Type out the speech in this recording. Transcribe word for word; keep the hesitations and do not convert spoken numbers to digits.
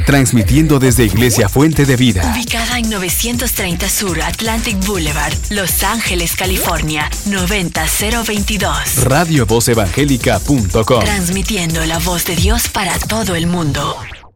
Transmitiendo desde Iglesia Fuente de Vida. Ubicada en novecientos treinta Sur Atlantic Boulevard, Los Ángeles, California, noventa cero veintidós. radio voz evangélica punto com. Transmitiendo la voz de Dios para todo el mundo.